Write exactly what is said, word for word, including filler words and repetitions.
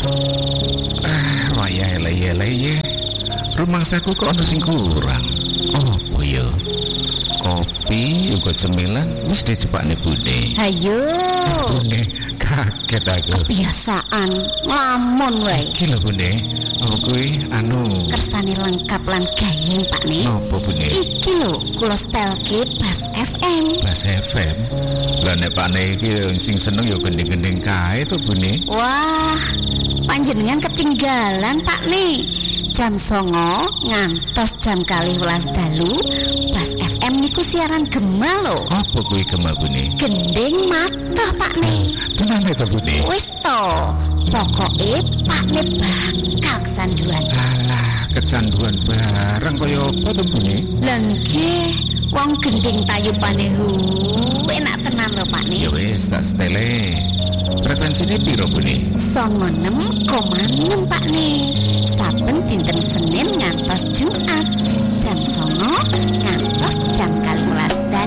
Ah, wayah eleh-eleh. Rumangsaku kok ono sing kurang. Oh, iya. Kopi uga cemilan wis dijepakne Bune. Hayo. Bune kaget aku. Kebiasaan nglamun wae. Iki lho Bune. Apa kuwi anu Kersane lengkap lan gayeng Pak Ne. napa Bune? Iki lho kula setelke Bas F M. Bas F M. Lah nek Pak Ne iki sing seneng ya gending-gending kae to Bune. Wah, panjenengan ketinggalan Pak Ne. Jam songo ngantos jam kalih welas dalu Bas F M niku siaran gema lho. Apa kuwi gema Bune? Gending matoh Pak Ne. Tenan to Bune. Wis to, pokoke Pak Ne bakal kecanduan. Alah, kecanduan bareng kaya apa to Bune? Lah nggih, wong gending tayupane hu enak tenan lho Pak Ne. Ya wis tak setele. Frekuensine piro Bune? songo enem koma enam Pak Ne. Saben dinten Senin ngantos Jumat jam songo